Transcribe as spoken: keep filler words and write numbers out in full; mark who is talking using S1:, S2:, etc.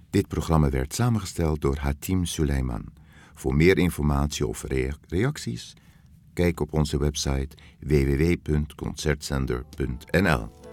S1: Dit programma werd samengesteld door Hatim Suleiman. Voor meer informatie of rea- reacties, kijk op onze website w w w punt concertzender punt n l.